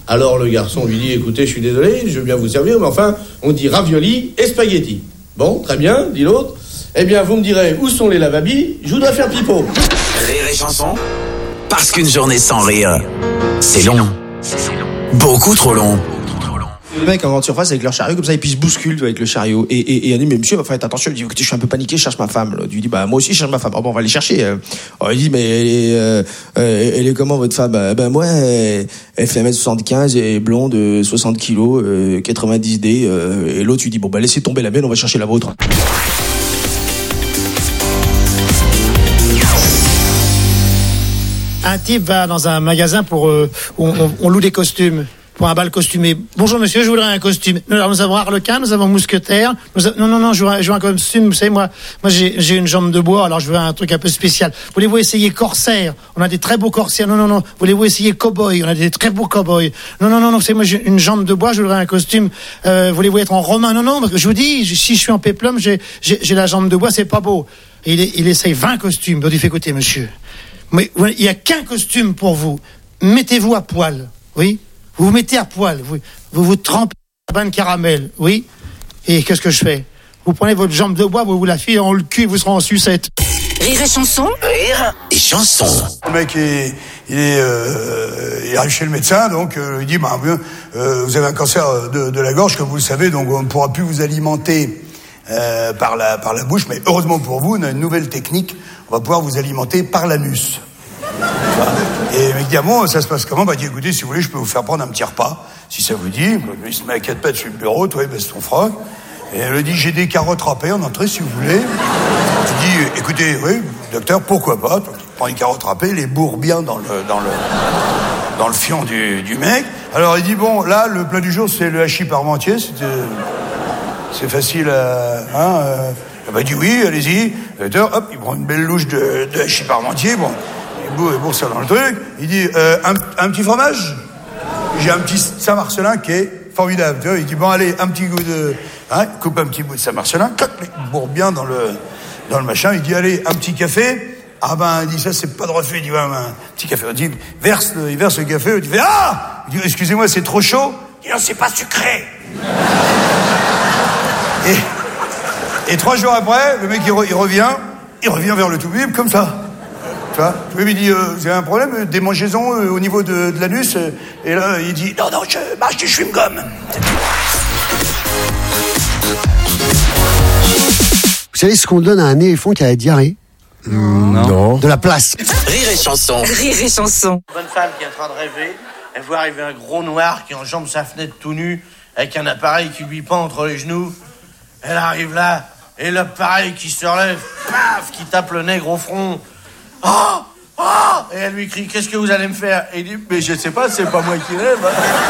Alors le garçon lui dit, écoutez, je suis désolé, je veux bien vous servir, mais enfin, on dit ravioli et spaghetti. Bon, très bien, dit l'autre. Eh bien, vous me direz, où sont les lavabis ? Je voudrais faire pipeau. Rire et chanson, parce qu'une journée sans rire, c'est long. Beaucoup trop long. Les mecs en grande surface avec leur chariot comme ça et puis ils se bousculent avec le chariot et on dit mais monsieur va falloir être attention. Il dit écoutez je suis un peu paniqué, je cherche ma femme. Je lui dis bah moi aussi je cherche ma femme. Oh bon on va aller chercher. Alors, il dit mais elle est comment votre femme? Moi elle fait 1m75 et blonde 60 kilos 90 D et l'autre lui dit bon bah laissez tomber la mienne, on va chercher la vôtre. Un type va dans un magasin pour on loue des costumes. Pour un bal costumé. Bonjour monsieur, je voudrais un costume. Nous avons Harlequin, nous avons Mousquetaire. Non, je veux un costume. Vous savez, moi j'ai une jambe de bois, alors je veux un truc un peu spécial. Voulez-vous essayer corsaire? On a des très beaux corsaires. Non. Voulez-vous essayer cow-boy? On a des très beaux cow-boys. Non. Vous savez, moi j'ai une jambe de bois, je voudrais un costume. Voulez-vous être en romain? Non. Parce que je vous dis, si je suis en péplum, j'ai la jambe de bois, c'est pas beau. Et il essaye 20 costumes. Donc il fait écoutez monsieur, mais il y a qu'un costume pour vous. Mettez-vous à poil. Oui. Vous vous mettez à poil, vous trempez la bain de caramel, oui. Et qu'est-ce que je fais? Vous prenez votre jambe de bois, vous la filez dans le cul, vous serez en sucette. Rire et chanson. Rire et chanson. Le mec, il arrive chez le médecin, donc il dit vous avez un cancer de la gorge, comme vous le savez, donc on ne pourra plus vous alimenter par la bouche, mais heureusement pour vous, on a une nouvelle technique, on va pouvoir vous alimenter par l'anus. Et le mec dit bon, ça se passe comment? Bah dit écoutez, si vous voulez, je peux vous faire prendre un petit repas, si ça vous dit. Il se met à 4 pattes sur le bureau, toi il baisse ton froc. Et elle lui dit j'ai des carottes râpées en entrée si vous voulez. Il dit écoutez, oui, docteur, pourquoi pas? Donc, il prend les carottes râpées, les bourre bien dans le fion du mec. Alors il dit bon, là le plat du jour c'est le hachis parmentier, c'est facile bah il dit oui, allez-y. Docteur, hop, il prend une belle louche de hachis parmentier, bon. Il bourre ça dans le truc. Il dit un petit fromage. J'ai un petit Saint-Marcelin qui est formidable. Tu vois, il dit bon allez un petit goût de il coupe un petit bout de Saint-Marcelin. Il bourre bien dans le machin. Il dit allez un petit café. Il dit ça c'est pas de refait. Il dit un petit café. Il dit il verse le café. Il dit il dit excusez-moi c'est trop chaud. Il dit non c'est pas sucré. Et 3 jours après le mec il revient vers le tout-bib comme ça. Tu vois, il dit, vous avez un problème, démangeaison au niveau de l'anus. Et là, il dit, non, je marche du chewing-gum. Vous savez ce qu'on donne à un éléphant qui a la diarrhée? Non. De la place. Rire et chanson. Rire et chanson. Une bonne femme qui est en train de rêver, elle voit arriver un gros noir qui enjambe sa fenêtre tout nu, avec un appareil qui lui pend entre les genoux. Elle arrive là, et l'appareil qui se relève, paf, qui tape le nègre au front. Et elle lui crie qu'est-ce que vous allez me faire? Et il dit mais je sais pas, c'est pas moi qui rêve.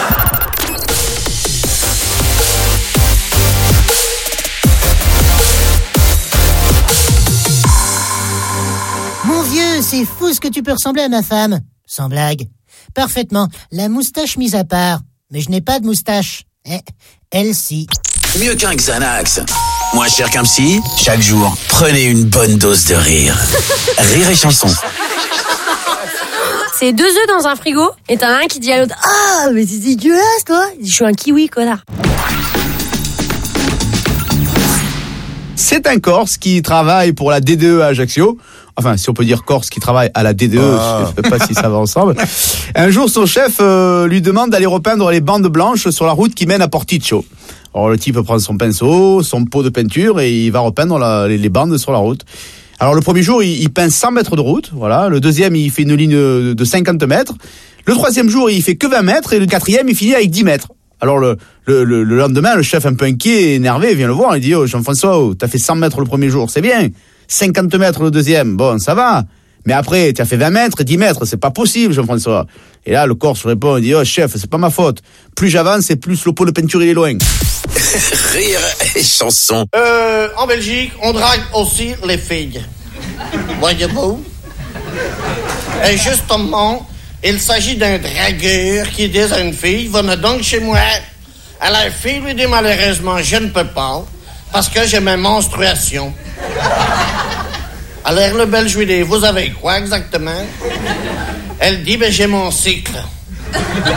Mon vieux, c'est fou ce que tu peux ressembler à ma femme. Sans blague. Parfaitement. La moustache mise à part. Mais je n'ai pas de moustache. Elle si. Mieux qu'un Xanax. Moins cher qu'un psy, chaque jour, prenez une bonne dose de rire. Rire et chanson. C'est 2 œufs dans un frigo, et t'en as un qui dit à l'autre « Ah, mais c'est dégueulasse, toi !» Il dit « Je suis un kiwi, connard !» C'est un Corse qui travaille pour la DDE à Ajaccio. Enfin, si on peut dire Corse qui travaille à la DDE, je ne sais pas si ça va ensemble. Un jour, son chef lui demande d'aller repeindre les bandes blanches sur la route qui mène à Porticcio. Alors, le type prend son pinceau, son pot de peinture et il va repeindre les bandes sur la route. Alors, le premier jour, il peint 100 mètres de route. Voilà. Le deuxième, il fait une ligne de 50 mètres. Le troisième jour, il fait que 20 mètres. Et le quatrième, il finit avec 10 mètres. Alors, le lendemain, le chef un peu inquiet, énervé, vient le voir. Il dit, oh, Jean-François, t'as fait 100 mètres le premier jour. C'est bien. 50 mètres le deuxième. Bon, ça va. Mais après, tu as fait 20 mètres, 10 mètres. C'est pas possible, Jean-François. Et là, le Corse répond, il dit, oh, chef, c'est pas ma faute. Plus j'avance et plus le pot de peinture, il est loin. Rire et chanson. En Belgique, on drague aussi les filles. Voyez-vous? Et justement, il s'agit d'un dragueur qui dit à une fille, venez donc chez moi. Alors la fille lui dit malheureusement, je ne peux pas, parce que j'ai mes menstruations. Alors le Belge lui dit, vous avez quoi exactement? Elle dit, j'ai mon cycle.